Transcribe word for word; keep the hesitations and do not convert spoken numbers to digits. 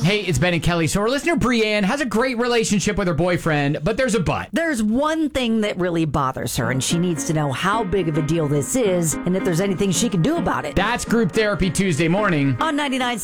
Hey, it's Ben and Kelly. So our listener Brianne has a great relationship with her boyfriend, but there's a but. There's one thing that really bothers her, and she needs to know how big of a deal this is and if there's anything she can do about it. That's Group Therapy Tuesday morning on ninety-nine point